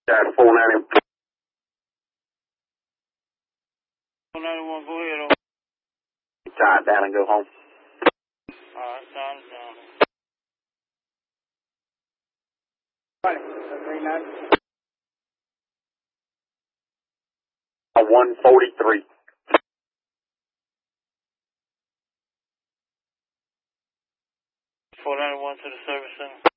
Got 491. 491, go ahead. Tie down and go home. Alright, down. 143. 491 to the service center.